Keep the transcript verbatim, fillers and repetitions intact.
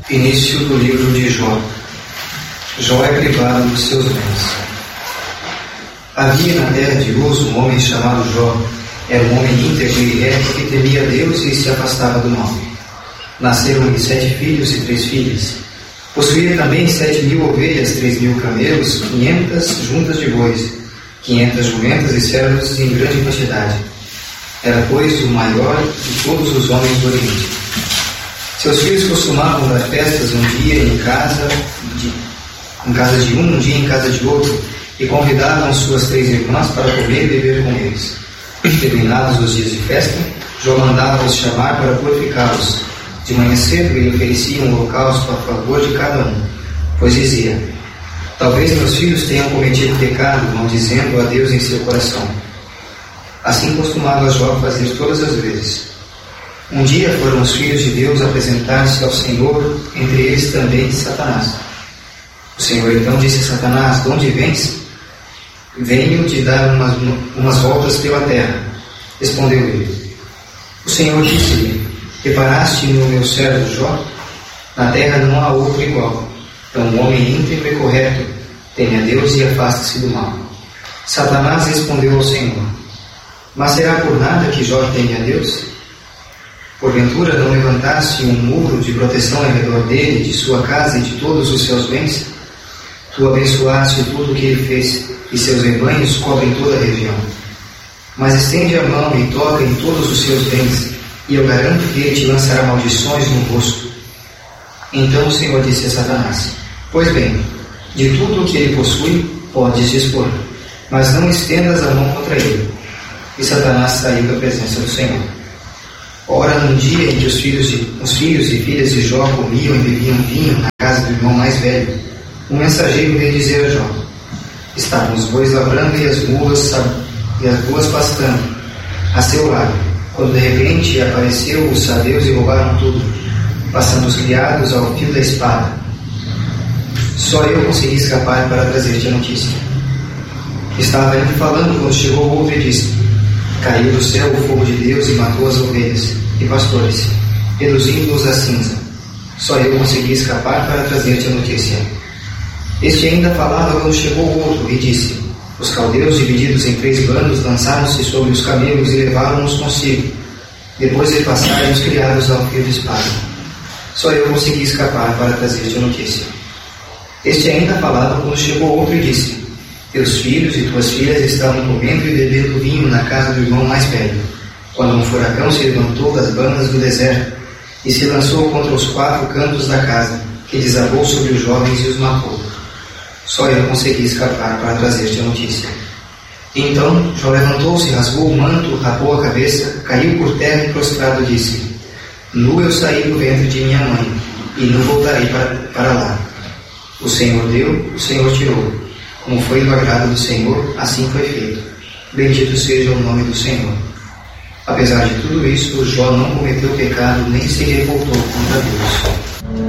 Início do livro de Jó. Jó é privado dos seus bens. Havia na terra de Uz um homem chamado Jó. Era um homem íntegro e reto que temia Deus e se afastava do mal. Nasceram-lhe sete filhos e três filhas. Possuía também sete mil ovelhas, três mil camelos, quinhentas juntas de bois, quinhentas jumentas e servos em grande quantidade. Era, pois, o maior de todos os homens do Oriente. Seus filhos costumavam dar festas um dia em casa de, em casa de um, um dia em casa de outro, e convidavam suas três irmãs para comer e beber com eles. Terminados os dias de festa, Jó mandava-os chamar para purificá-los. De manhã cedo ele oferecia um holocausto a favor de cada um, pois dizia: talvez meus filhos tenham cometido pecado, maldizendo a Deus em seu coração. Assim costumava Jó fazer todas as vezes. Um dia foram os filhos de Deus apresentar-se ao Senhor, entre eles também Satanás. O Senhor então disse a Satanás: de onde vens? Venho de dar umas, umas voltas pela terra. Respondeu ele. O Senhor disse-lhe: reparaste no meu servo Jó? Na terra não há outro igual. Então um homem íntegro e correto, teme a Deus e afaste-se do mal. Satanás respondeu ao Senhor: mas será por nada que Jó teme a Deus? Porventura não levantaste um muro de proteção ao redor dele, de sua casa e de todos os seus bens? Tu abençoaste tudo o que ele fez, e seus rebanhos cobrem toda a região. Mas estende a mão e toca em todos os seus bens, e eu garanto que ele te lançará maldições no rosto. Então o Senhor disse a Satanás: pois bem, de tudo o que ele possui, podes dispor, mas não estendas a mão contra ele. E Satanás saiu da presença do Senhor. Ora, num dia em que os filhos, de, os filhos e filhas de Jó comiam e bebiam vinho na casa do irmão mais velho, um mensageiro veio dizer a Jó: estavam os bois lavrando e as mulas, e as mulas pastando a seu lado, quando de repente apareceu os sabeus e roubaram tudo, passando os criados ao fio da espada. Só eu consegui escapar para trazer-te a notícia. Estava ainda falando quando chegou o outro e disse: caiu do céu o fogo de Deus e matou as ovelhas e pastores, reduzindo-os a cinza. Só eu consegui escapar para trazer-te a notícia. Este ainda falava quando chegou o outro e disse: os caldeus, divididos em três bandos, lançaram-se sobre os camelos e levaram-os consigo, depois de passarem os criados ao fio de espada. Só eu consegui escapar para trazer-te a notícia. Este ainda falava quando chegou outro e disse: teus filhos e tuas filhas estavam comendo e bebendo vinho na casa do irmão mais velho, quando um furacão se levantou das bandas do deserto e se lançou contra os quatro cantos da casa, que desabou sobre os jovens e os matou. Só eu consegui escapar para trazer-te a notícia. Então Jó levantou-se, rasgou o manto, rapou a cabeça, caiu por terra e prostrado disse: nu eu saí do ventre de minha mãe, e não voltarei para, para lá. O Senhor deu, o Senhor tirou. Como foi do agrado do Senhor, assim foi feito. Bendito seja o nome do Senhor. Apesar de tudo isso, Jó não cometeu pecado nem se revoltou contra Deus.